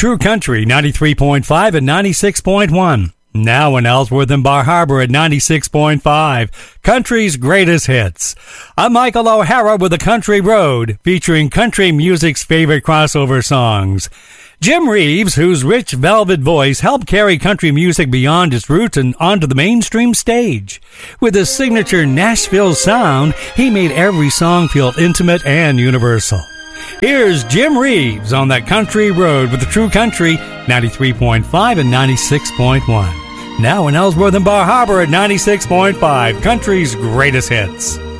True Country 93.5 and 96.1. Now in Ellsworth and Bar Harbor at 96.5. Country's greatest hits. I'm Michael O'Hara with The Country Road, featuring country music's favorite crossover songs. Jim Reeves, whose rich velvet voice helped carry country music beyond its roots and onto the mainstream stage. With his signature Nashville sound, he made every song feel intimate and universal. Here's Jim Reeves on That Country Road with the True Country 93.5 and 96.1. Now in Ellsworth and Bar Harbor at 96.5, country's greatest hits.